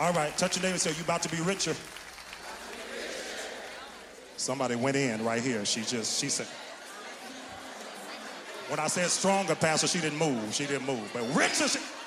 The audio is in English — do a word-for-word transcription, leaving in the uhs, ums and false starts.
All right, touch your neighbor and say, you about to be richer. Somebody went in right here. She just, she said, when I said stronger, Pastor, she didn't move. She didn't move. But richer, she,